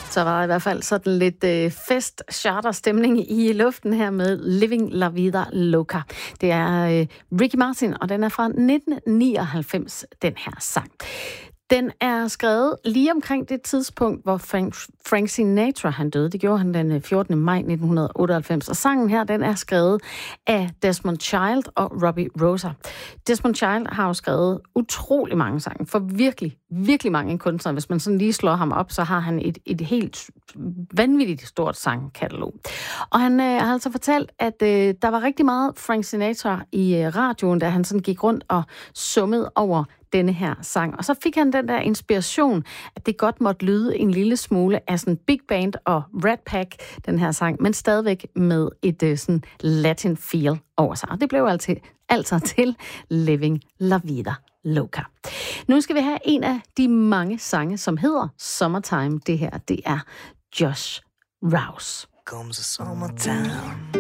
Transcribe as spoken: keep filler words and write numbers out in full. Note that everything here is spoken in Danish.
Så var der i hvert fald sådan lidt øh, fest-charter-stemning i luften her med Living La Vida Loca. Det er øh, Ricky Martin, og den er fra nitten nioghalvfems, den her sang. Den er skrevet lige omkring det tidspunkt, hvor Frank, Frank Sinatra han døde. Det gjorde han den fjortende maj nitten otteoghalvfems. Og sangen her, den er skrevet af Desmond Child og Robbie Rosa. Desmond Child har jo skrevet utrolig mange sange for virkelig, virkelig mange kunstnere. Hvis man sådan lige slår ham op, så har han et, et helt vanvittigt stort sangkatalog. Og han øh, har altså fortalt, at øh, der var rigtig meget Frank Sinatra i øh, radioen, da han sådan gik rundt og summede over denne her sang. Og så fik han den der inspiration, at det godt måtte lyde en lille smule af sådan Big Band og Rat Pack, den her sang, men stadigvæk med et uh, sådan Latin feel over sig. Og det blev altså, altså til Living La Vida Loca. Nu skal vi have en af de mange sange, som hedder Summertime. Det her, det er Josh Rouse. Comes the summertime.